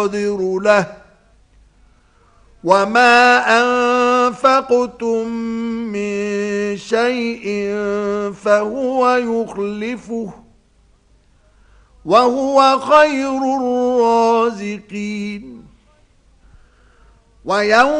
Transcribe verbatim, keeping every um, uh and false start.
قادر له وما أنفقتم من شيء فهو يخلفه وهو خير الرازقين. ويوم